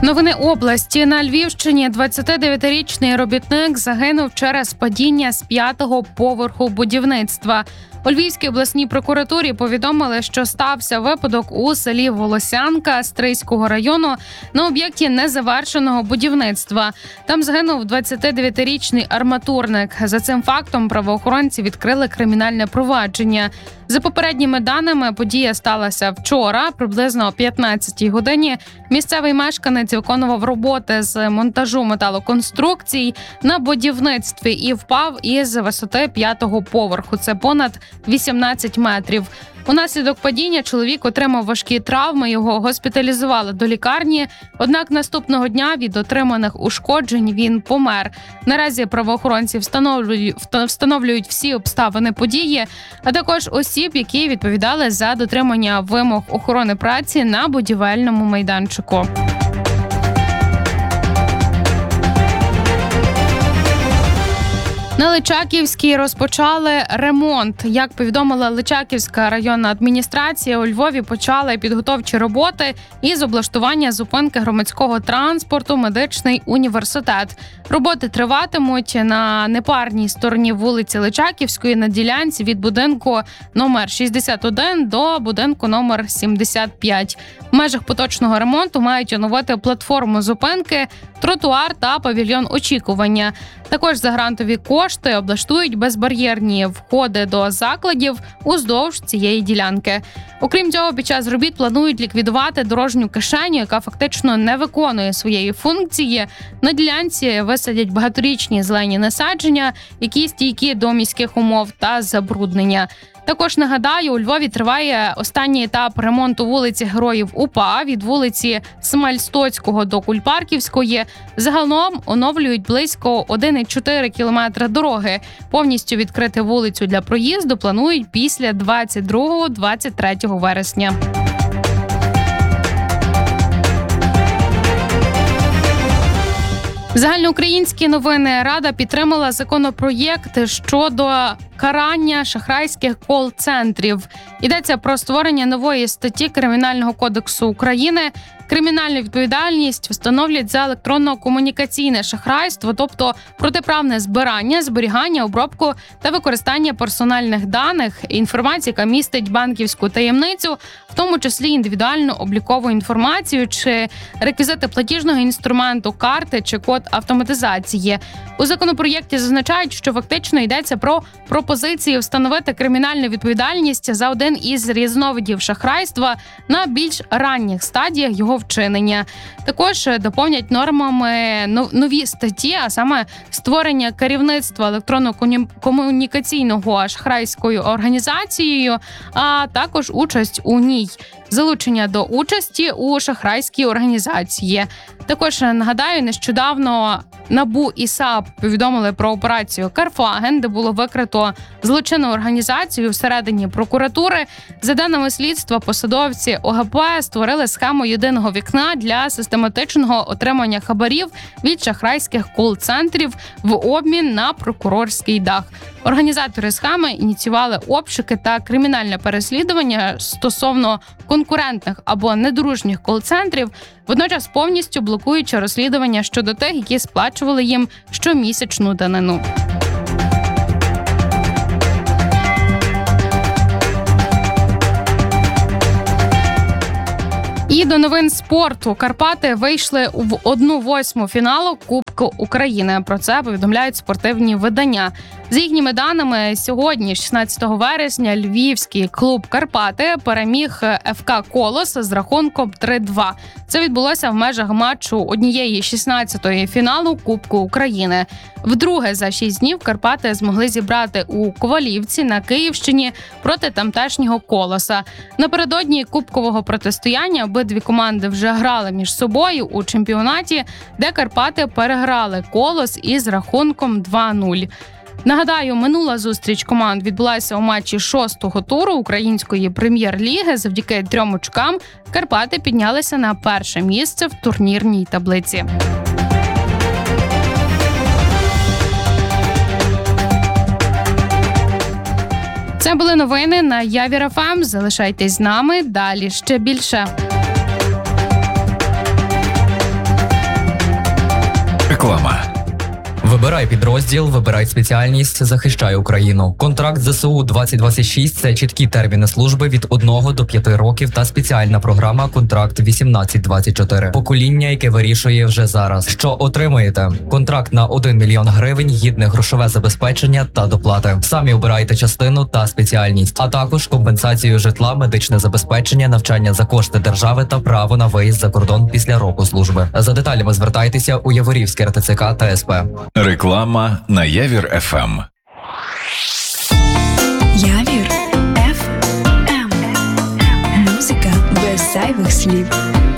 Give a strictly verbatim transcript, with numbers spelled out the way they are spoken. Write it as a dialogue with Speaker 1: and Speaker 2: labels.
Speaker 1: Новини області. На Львівщині двадцятидев'ятирічний робітник загинув через падіння з п'ятого поверху будівництва. У Львівській обласній прокуратурі повідомили, що стався випадок у селі Волосянка Стрийського району на об'єкті незавершеного будівництва. Там загинув двадцятидев'ятирічний арматурник. За цим фактом правоохоронці відкрили кримінальне провадження. За попередніми даними, подія сталася вчора, приблизно о п'ятнадцятій годині. Місцевий мешканець виконував роботи з монтажу металоконструкцій на будівництві і впав із висоти п'ятого поверху. Це понад вісімнадцять метрів. Унаслідок падіння чоловік отримав важкі травми, його госпіталізували до лікарні, однак наступного дня від отриманих ушкоджень він помер. Наразі правоохоронці встановлюють, встановлюють всі обставини події, а також осіб, які відповідали за дотримання вимог охорони праці на будівельному майданчику. На Личаківській розпочали ремонт. Як повідомила Личаківська районна адміністрація, у Львові почали підготовчі роботи із облаштування зупинки громадського транспорту «Медичний університет». Роботи триватимуть на непарній стороні вулиці Личаківської на ділянці від будинку номер шістдесят один до будинку номер сімдесят п'ять. В межах поточного ремонту мають оновити платформу зупинки, тротуар та павільйон очікування. Також за грантові кошти облаштують безбар'єрні входи до закладів уздовж цієї ділянки. Окрім цього, під час робіт планують ліквідувати дорожню кишеню, яка фактично не виконує своєї функції. На ділянці висадять багаторічні зелені насадження, які стійкі до міських умов та забруднення. Також нагадаю, у Львові триває останній етап ремонту вулиці Героїв УПА від вулиці Смальстоцького до Кульпарківської. Загалом оновлюють близько один цілих чотири кілометри дороги. Повністю відкрити вулицю для проїзду планують після двадцять другого - двадцять третього вересня. Загальноукраїнські новини. Рада підтримала законопроєкт щодо карання шахрайських кол-центрів. Йдеться про створення нової статті Кримінального кодексу України. Кримінальну відповідальність встановлять за електронно-комунікаційне шахрайство, тобто протиправне збирання, зберігання, обробку та використання персональних даних, інформації, яка містить банківську таємницю, в тому числі індивідуальну облікову інформацію чи реквізити платіжного інструменту, карти чи код автоматизації. У законопроєкті зазначають, що фактично йдеться про пропозиції встановити кримінальну відповідальність за один із різновидів шахрайства на більш ранніх стадіях його вчинення. Також доповнять нормами нові статті, а саме створення керівництва електронно-комунікаційного шахрайською організацією, а також участь у ній, залучення до участі у шахрайській організації. Також нагадаю, нещодавно НАБУ і САП повідомили про операцію «Карфаген», де було викрито злочинну організацію всередині прокуратури. За даними слідства, посадовці ОГП створили схему єдиного вікна для систематичного отримання хабарів від шахрайських кол-центрів в обмін на прокурорський дах. Організатори схеми ініціювали обшуки та кримінальне переслідування стосовно конкурентних або недружніх кол-центрів, водночас повністю блокуючи розслідування щодо тих, які сплачували їм щомісячну данину. І до новин спорту. Карпати вийшли в одну восьму фіналу Кубку України. Про це повідомляють спортивні видання. За їхніми даними, сьогодні, шістнадцятого вересня, львівський клуб «Карпати» переміг еф ка «Колос» з рахунком три-два. Це відбулося в межах матчу однієї шістнадцятої фіналу Кубку України. Вдруге за шість днів Карпати змогли зібрати у Ковалівці на Київщині проти тамтешнього «Колоса». Напередодні кубкового протистояння обидві команди вже грали між собою у чемпіонаті, де Карпати переграли «Колос» із рахунком два-нуль. Нагадаю, минула зустріч команд відбулася у матчі шостого туру української прем'єр-ліги. Завдяки трьом очкам Карпати піднялися на перше місце в турнірній таблиці. Це були новини на Явір еф ем. Залишайтесь з нами, далі ще більше.
Speaker 2: Реклама.
Speaker 3: Вибирай підрозділ, вибирай спеціальність, захищай Україну. Контракт ЗСУ двадцять двадцять шість – це чіткі терміни служби від одного до п'яти років та спеціальна програма «Контракт вісімнадцять двадцять чотири». Покоління, яке вирішує вже зараз. Що отримаєте? Контракт на один мільйон гривень, гідне грошове забезпечення та доплати. Самі обирайте частину та спеціальність, а також компенсацію житла, медичне забезпечення, навчання за кошти держави та право на виїзд за кордон після року служби. За деталями звертайтеся у Яворівське РТЦК та СП.
Speaker 2: Реклама на Явір еф ем.
Speaker 4: Явір еф ем. Музика без зайвих слів.